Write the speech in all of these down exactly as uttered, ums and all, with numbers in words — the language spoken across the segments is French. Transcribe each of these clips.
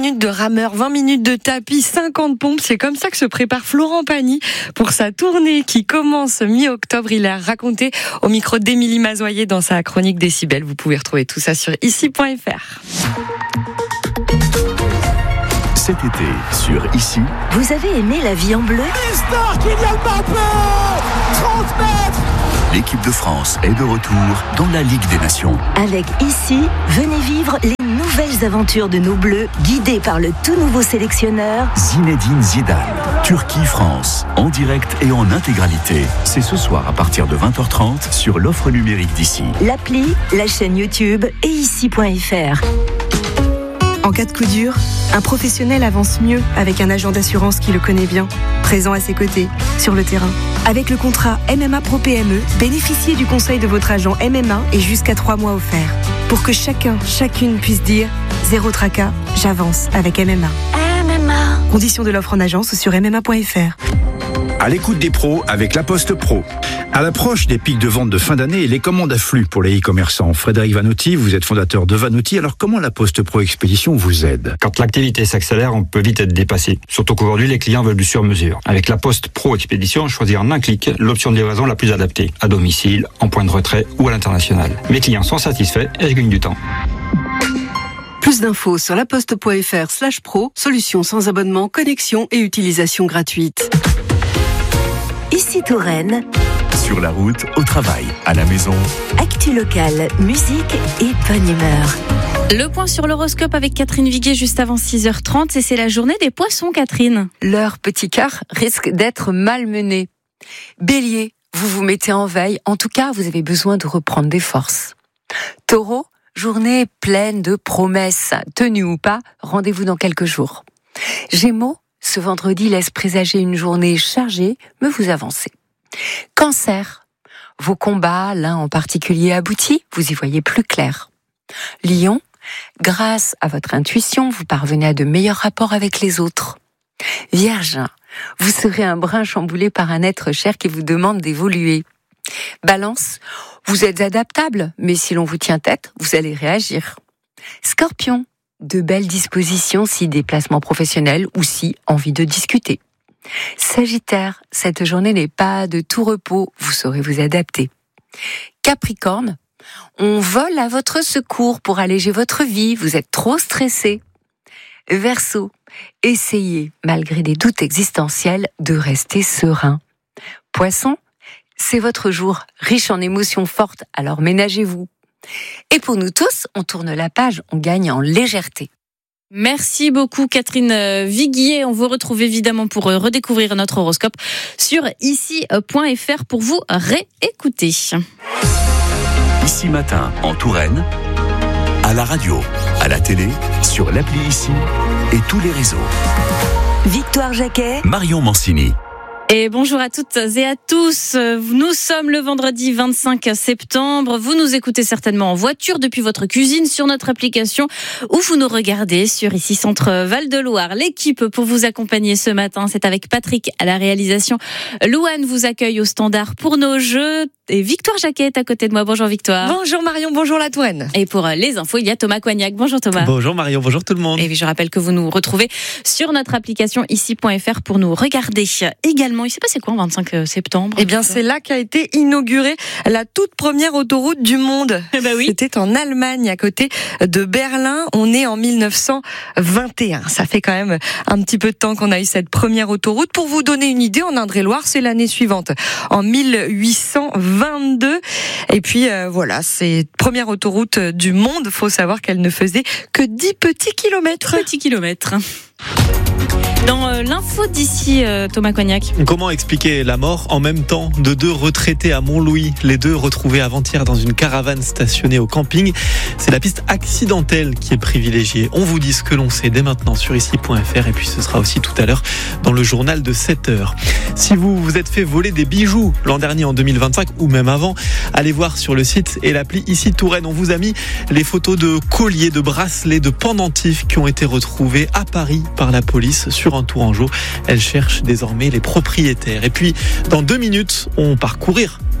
minutes de rameur, vingt minutes de tapis, cinquante pompes. C'est comme ça que se prépare Florent Pagny pour sa tournée qui commence mi-octobre. Il a raconté au micro d'Émilie Mazoyer dans sa chronique Décibel. Vous pouvez retrouver tout ça sur ici point f r. Cet été, sur Ici. Vous avez aimé La vie en bleu ? Mister Kylian Mbappé, trente mètres. L'équipe de France est de retour dans la Ligue des Nations. Avec Ici, venez vivre les nouvelles aventures de nos Bleus, guidés par le tout nouveau sélectionneur Zinedine Zidane. Turquie-France, en direct et en intégralité. C'est ce soir à partir de vingt heures trente sur l'offre numérique d'Ici. L'appli, la chaîne YouTube et ici point f r. En cas de coup dur, un professionnel avance mieux avec un agent d'assurance qui le connaît bien, présent à ses côtés, sur le terrain. Avec le contrat M M A Pro P M E, bénéficiez du conseil de votre agent M M A et jusqu'à trois mois offerts. Pour que chacun, chacune puisse dire « Zéro tracas, j'avance avec M M A ». M M A. Conditions de l'offre en agence ou sur m m a point f r. À l'écoute des pros avec La Poste Pro. À l'approche des pics de vente de fin d'année, les commandes affluent pour les e-commerçants. Frédéric Vanotti, vous êtes fondateur de Vanotti. Alors comment La Poste Pro Expédition vous aide ? Quand l'activité s'accélère, on peut vite être dépassé. Surtout qu'aujourd'hui, les clients veulent du sur-mesure. Avec La Poste Pro Expédition, choisir en un clic l'option de livraison la plus adaptée. À domicile, en point de retrait ou à l'international. Mes clients sont satisfaits et je gagne du temps. Plus d'infos sur laposte point f r slash pro, solution sans abonnement, connexion et utilisation gratuite. Ici Touraine. Sur la route, au travail, à la maison. Actu locale, musique et bonne humeur. Le point sur l'horoscope avec Catherine Viguier juste avant six heures trente et c'est la journée des poissons, Catherine. Leur petit cœur risque d'être malmené. Bélier, vous vous mettez en veille. En tout cas, vous avez besoin de reprendre des forces. Taureau, journée pleine de promesses. Tenues ou pas, rendez-vous dans quelques jours. Gémeaux, ce vendredi laisse présager une journée chargée, mais vous avancez. Cancer, vos combats, l'un en particulier aboutis, vous y voyez plus clair. Lion, grâce à votre intuition, vous parvenez à de meilleurs rapports avec les autres. Vierge, vous serez un brin chamboulé par un être cher qui vous demande d'évoluer. Balance, vous êtes adaptable, mais si l'on vous tient tête, vous allez réagir. Scorpion, de belles dispositions si déplacement professionnel ou si envie de discuter. Sagittaire, cette journée n'est pas de tout repos, vous saurez vous adapter. Capricorne, on vole à votre secours pour alléger votre vie, vous êtes trop stressé. Verseau, essayez, malgré des doutes existentiels, de rester serein. Poisson, c'est votre jour, riche en émotions fortes, alors ménagez-vous. Et pour nous tous, on tourne la page, on gagne en légèreté. Merci beaucoup Catherine Viguier. On vous retrouve évidemment pour redécouvrir notre horoscope sur ici point f r pour vous réécouter. Ici Matin en Touraine, à la radio, à la télé, sur l'appli Ici et tous les réseaux. Victoire Jacquet. Marion Mancini. Et bonjour à toutes et à tous. Nous sommes le vendredi vingt-cinq septembre. Vous nous écoutez certainement en voiture depuis votre cuisine sur notre application ou vous nous regardez sur ici Centre Val-de-Loire. L'équipe pour vous accompagner ce matin, c'est avec Patrick à la réalisation. Louane vous accueille au standard pour nos jeux. Et Victoire Jacquet est à côté de moi. Bonjour Victoire. Bonjour Marion, bonjour la Touraine. Et pour les infos, il y a Thomas Coignac. Bonjour Thomas. Bonjour Marion, bonjour tout le monde. Et je rappelle que vous nous retrouvez sur notre application ici point f r pour nous regarder. Également, il s'est passé quoi le vingt-cinq septembre ? Eh bien, c'est là qu'a été inaugurée la toute première autoroute du monde. Eh ben oui. C'était en Allemagne, à côté de Berlin. On est en mille neuf cent vingt et un. Ça fait quand même un petit peu de temps qu'on a eu cette première autoroute. Pour vous donner une idée, en Indre-et-Loire, c'est l'année suivante, en mille huit cent vingt-deux. Et puis euh, voilà, c'est première autoroute du monde. Faut savoir qu'elle ne faisait que dix petits kilomètres. Petits kilomètres. Dans euh, l'info d'ici, euh, Thomas Coignac. Comment expliquer la mort en même temps de deux retraités à Montlouis ? Les deux retrouvés avant-hier dans une caravane stationnée au camping. C'est la piste accidentelle qui est privilégiée. On vous dit ce que l'on sait dès maintenant sur ici point f r et puis ce sera aussi tout à l'heure dans le journal de sept heures. Si vous vous êtes fait voler des bijoux l'an dernier en deux mille vingt-cinq ou même avant, allez voir sur le site et l'appli Ici Touraine. On vous a mis les photos de colliers, de bracelets, de pendentifs qui ont été retrouvés à Paris par la police sur un Tourangeau. Elle cherche désormais les propriétaires. Et puis, dans deux minutes, on part courir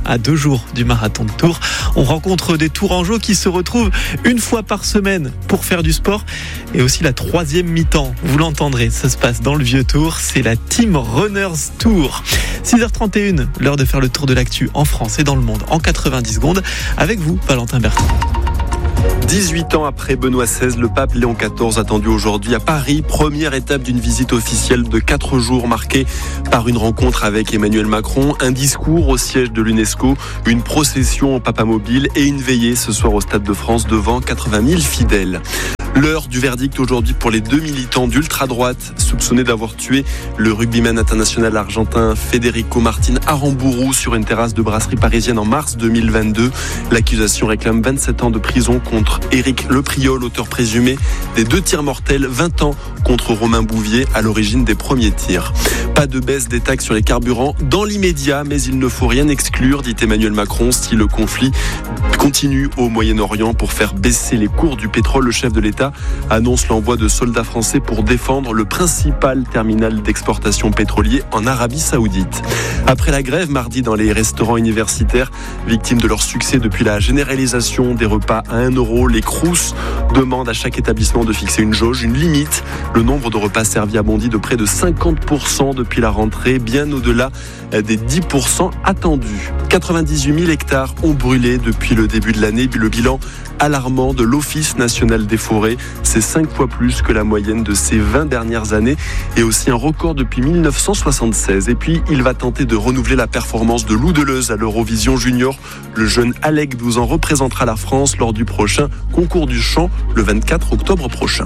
à deux jours du marathon de Tours. On rencontre des Tourangeaux qui se retrouvent une fois par semaine pour faire du sport et aussi la troisième mi-temps. Vous l'entendrez, ça se passe dans le Vieux-Tours, c'est la Team Runners Tour. six heures trente et une, l'heure de faire le tour de l'actu en France et dans le monde en quatre-vingt-dix secondes. Avec vous, Valentin Bertrand. dix-huit ans après Benoît seize, le pape Léon quatorze attendu aujourd'hui à Paris. Première étape d'une visite officielle de quatre jours marquée par une rencontre avec Emmanuel Macron, un discours au siège de l'UNESCO, une procession au Papamobile et une veillée ce soir au Stade de France devant quatre-vingt mille fidèles. L'heure du verdict aujourd'hui pour les deux militants d'ultra-droite soupçonnés d'avoir tué le rugbyman international argentin Federico Martin Aramburu sur une terrasse de brasserie parisienne en mars deux mille vingt-deux. L'accusation réclame vingt-sept ans de prison contre Éric Lepriol, auteur présumé des deux tirs mortels, vingt ans contre Romain Bouvier à l'origine des premiers tirs. Pas de baisse des taxes sur les carburants dans l'immédiat, mais il ne faut rien exclure, dit Emmanuel Macron, si le conflit continue au Moyen-Orient pour faire baisser les cours du pétrole. Le chef de l'État annonce l'envoi de soldats français pour défendre le principal terminal d'exportation pétrolier en Arabie Saoudite. Après la grève mardi dans les restaurants universitaires, victimes de leur succès depuis la généralisation des repas à un euro, les Crous demandent à chaque établissement de fixer une jauge, une limite. Le nombre de repas servis a bondi de près de cinquante pour cent depuis la rentrée, bien au-delà des dix pour cent attendus. quatre-vingt-dix-huit mille hectares ont brûlé depuis le début de l'année. Le bilan alarmant de l'Office national des forêts, c'est cinq fois plus que la moyenne de ces vingt dernières années et aussi un record depuis mille neuf cent soixante-seize. Et puis, il va tenter de renouveler la performance de Lou Deleuze à l'Eurovision Junior. Le jeune Alec, douze ans, représentera la France lors du prochain concours du chant le vingt-quatre octobre prochain.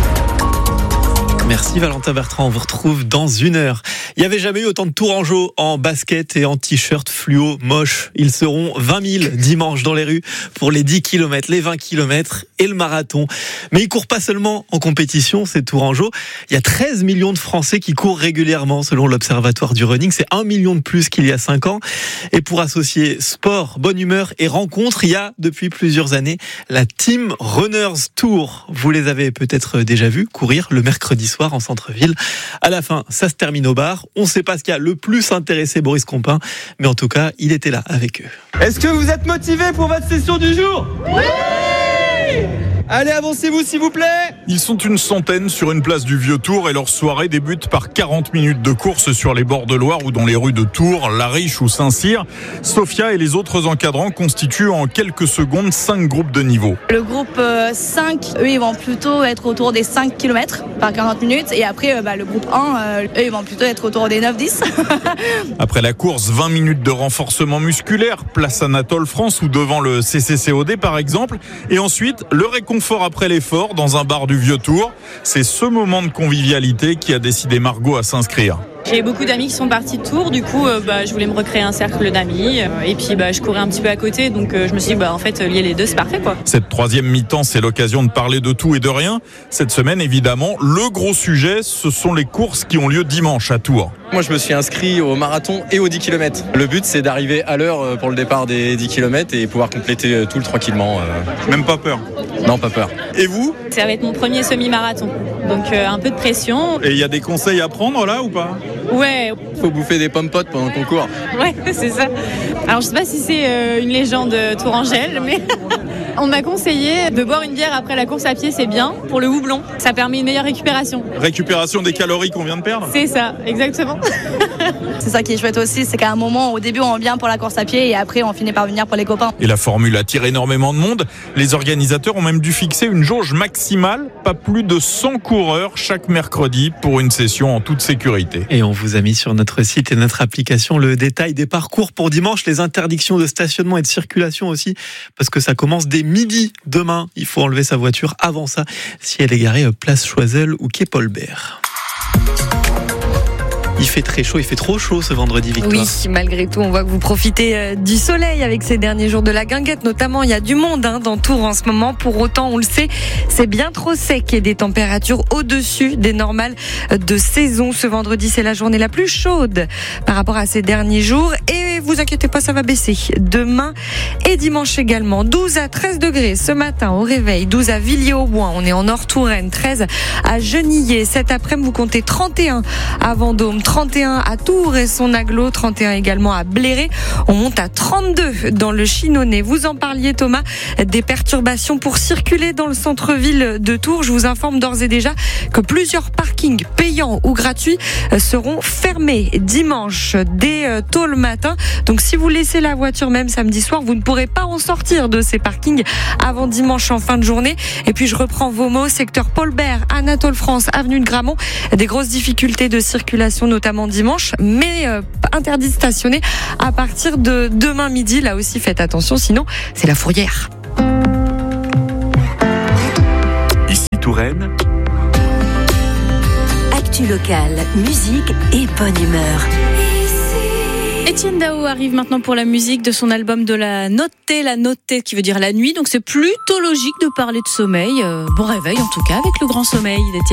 Merci Valentin Bertrand, on vous retrouve dans une heure. Il n'y avait jamais eu autant de Tourangeaux en basket et en t-shirt fluo moche. Ils seront vingt mille dimanche dans les rues pour les dix kilomètres, les vingt kilomètres et le marathon. Mais ils ne courent pas seulement en compétition, ces Tourangeaux. Il y a treize millions de Français qui courent régulièrement selon l'Observatoire du Running. C'est un million de plus qu'il y a cinq ans. Et pour associer sport, bonne humeur et rencontre, il y a depuis plusieurs années la Team Runners Tour. Vous les avez peut-être déjà vus courir le mercredi soir en centre-ville. À la fin, ça se termine au bar. On ne sait pas ce qui a le plus intéressé Boris Compin, mais en tout cas, il était là avec eux. Est-ce que vous êtes motivés pour votre session du jour ? Oui ! Allez, avancez-vous s'il vous plaît. Ils sont une centaine sur une place du Vieux-Tours et leur soirée débute par quarante minutes de course sur les bords de Loire ou dans les rues de Tours, La Riche ou Saint-Cyr. Sophia et les autres encadrants constituent en quelques secondes cinq groupes de niveau. Le groupe cinq, eux, ils vont plutôt être autour des cinq kilomètres par quarante minutes. Et après, bah, le groupe un, eux, ils vont plutôt être autour des neuf dix. Après la course, vingt minutes de renforcement musculaire, place Anatole France ou devant le C C C O D par exemple. Et ensuite, le réconfort après l'effort dans un bar du Vieux-Tours. C'est ce moment de convivialité qui a décidé Margot à s'inscrire. J'ai beaucoup d'amis qui sont partis de Tours, du coup euh, bah, je voulais me recréer un cercle d'amis euh, et puis bah, je courais un petit peu à côté, donc euh, je me suis dit bah, en fait lier les deux c'est parfait quoi. Cette troisième mi-temps, c'est l'occasion de parler de tout et de rien. Cette semaine évidemment, le gros sujet, ce sont les courses qui ont lieu dimanche à Tours. Moi je me suis inscrit au marathon et aux dix kilomètres. Le but c'est d'arriver à l'heure pour le départ des dix kilomètres et pouvoir compléter tout le tranquillement. Euh... Même pas peur ? Non, pas peur. Et vous ? Ça va être mon premier semi-marathon, donc euh, un peu de pression. Et il y a des conseils à prendre là ou pas ? Ouais. Faut bouffer des pommes potes pendant qu'on court. Ouais, c'est ça. Alors je sais pas si c'est euh, une légende tourangelle, mais on m'a conseillé de boire une bière après la course à pied, c'est bien pour le houblon. Ça permet une meilleure récupération. Récupération des calories qu'on vient de perdre ? C'est ça, exactement. C'est ça qui est chouette aussi, c'est qu'à un moment, au début, on vient pour la course à pied et après, on finit par venir pour les copains. Et la formule attire énormément de monde. Les organisateurs ont même dû fixer une jauge maximale, pas plus de cent coureurs chaque mercredi pour une session en toute sécurité. Et on vous a mis sur notre site et notre application le détail des parcours pour dimanche, les interdictions de stationnement et de circulation aussi, parce que ça commence dès midi demain. Il faut enlever sa voiture avant ça, si elle est garée place Choiseul ou quai Paul Bert. Il fait très chaud, il fait trop chaud ce vendredi, Victoire. Oui, malgré tout, on voit que vous profitez du soleil avec ces derniers jours de la guinguette. Notamment, il y a du monde hein, dans Tours en ce moment. Pour autant, on le sait, c'est bien trop sec et des températures au-dessus des normales de saison. Ce vendredi, c'est la journée la plus chaude par rapport à ces derniers jours. Et vous inquiétez pas, ça va baisser demain et dimanche également. douze à treize degrés ce matin au réveil, douze à Villiers-au-Bois. On est en Nord-Touraine, treize à Genillé. Cet après-midi, vous comptez trente et un à Vendôme, trente et un à Tours et son agglo, trente et un également à Bléré. On monte à trente-deux dans le Chinonais. Vous en parliez, Thomas, des perturbations pour circuler dans le centre-ville de Tours. Je vous informe d'ores et déjà que plusieurs parkings payants ou gratuits seront fermés dimanche dès tôt le matin. Donc si vous laissez la voiture même samedi soir, vous ne pourrez pas en sortir de ces parkings avant dimanche en fin de journée. Et puis je reprends vos mots, secteur Paul Bert, Anatole France, avenue de Gramont, des grosses difficultés de circulation notamment dimanche, mais euh, interdit de stationner à partir de demain midi. Là aussi faites attention, sinon c'est la fourrière. Ici Touraine. Actu locale, musique et bonne humeur. Etienne Dao arrive maintenant pour la musique de son album de la notée, la notée qui veut dire la nuit. Donc c'est plutôt logique de parler de sommeil. Euh, bon réveil en tout cas avec le grand sommeil d'Etienne.